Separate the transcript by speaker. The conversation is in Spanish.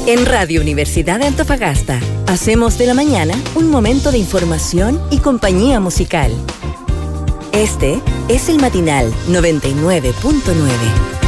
Speaker 1: En Radio Universidad de Antofagasta, hacemos de la mañana un momento de información y compañía musical. Este es el Matinal 99.9.